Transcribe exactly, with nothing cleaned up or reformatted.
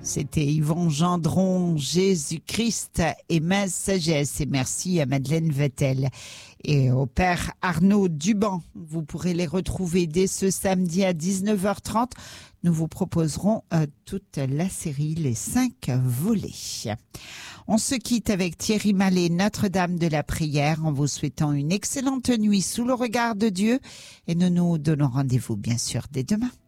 C'était Yvon Gendron, Jésus-Christ et ma sagesse. Et merci à Madeleine Vettel et au père Arnaud Duban. Vous pourrez les retrouver dès ce samedi à dix-neuf heures trente. Nous vous proposerons euh, toute la série, les cinq volets. On se quitte avec Thierry Mallet, Notre-Dame de la Prière, en vous souhaitant une excellente nuit sous le regard de Dieu. Et nous nous donnons rendez-vous, bien sûr, dès demain.